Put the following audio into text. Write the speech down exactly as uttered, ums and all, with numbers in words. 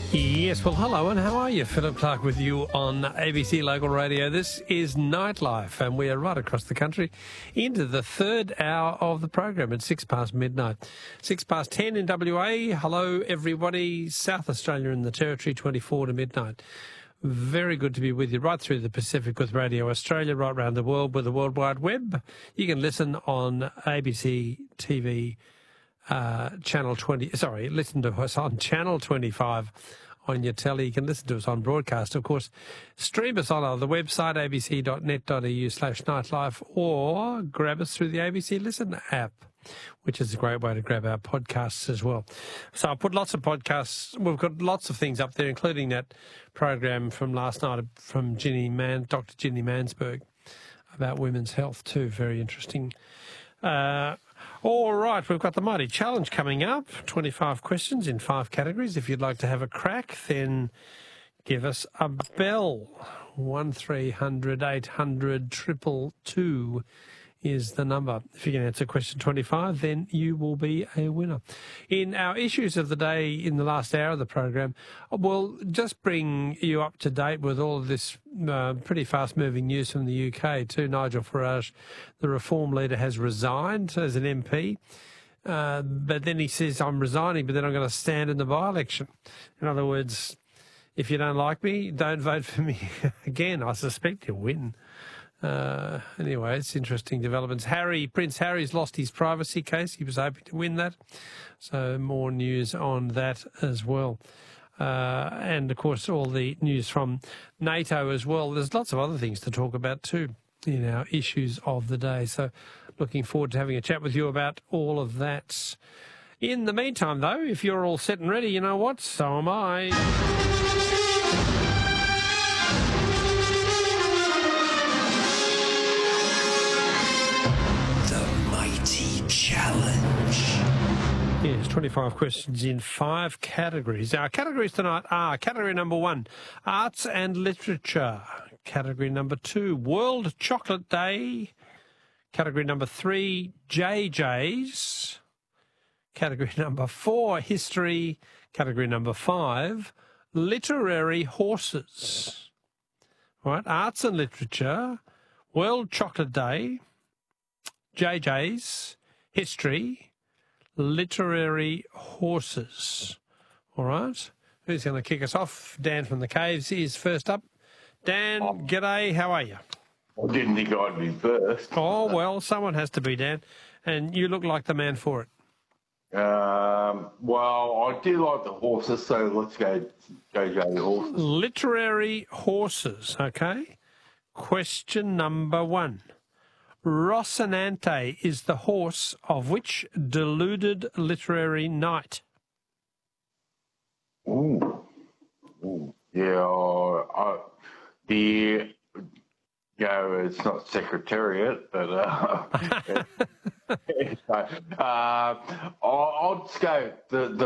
Yes, well, hello and how are you? Philip Clark with you on A B C Local Radio. This is Nightlife and we are right across the country into the third hour of the program at six past midnight. Six past ten in W A. Hello, everybody. South Australia and the Territory, twenty-four to midnight. Very good to be with you right through the Pacific with Radio Australia, right around the world with the World Wide Web. You can listen on A B C T V Uh, channel twenty, sorry, listen to us on channel twenty-five on your telly. You can listen to us on broadcast, of course. Stream us on the website, abc.net.eu slash nightlife, or grab us through the A B C Listen app, which is a great way to grab our podcasts as well. So I put lots of podcasts. We've got lots of things up there, including that program from last night from Ginny Man, Doctor Ginny Mansberg, about women's health too. Very interesting. Uh, All right, we've got the Mighty Challenge coming up. twenty-five questions in five categories. If you'd like to have a crack, then give us a bell. one three hundred eight hundred two two two is the number. If you can answer question twenty-five, then you will be a winner. In our issues of the day in the last hour of the program, we'll just bring you up to date with all of this uh, pretty fast-moving news from the U K too. Nigel Farage, the Reform leader, has resigned as an M P. Uh, but then he says, I'm resigning, but then I'm going to stand in the by-election. In other words, if you don't like me, don't vote for me again. I suspect he'll win. Uh, anyway, it's interesting developments. Harry, Prince Harry's lost his privacy case. He was hoping to win that. So more news on that as well. Uh, and, of course, all the news from NATO as well. There's lots of other things to talk about too in our issues of the day. So looking forward to having a chat with you about all of that. In the meantime, though, if you're all set and ready, you know what? So am I. Challenge. Yes, twenty-five questions in five categories. Our categories tonight are category number one, arts and literature. Category number two, World Chocolate Day. Category number three, J J's. Category number four, history. Category number five, literary horses. All right, arts and literature, World Chocolate Day, J J's, history, literary horses. All right. Who's going to kick us off? Dan from the Caves is first up. Dan, oh. G'day. How are you? I didn't think I'd be first. Oh, well, someone has to be, Dan. And you look like the man for it. Um, well, I do like the horses, so let's go go go the horses. Literary horses, okay. Question number one. Rocinante is the horse of which deluded literary knight? Ooh. Ooh. Yeah, uh, the, you know, it's not Secretariat, but uh, uh, I'll, I'll just go the, the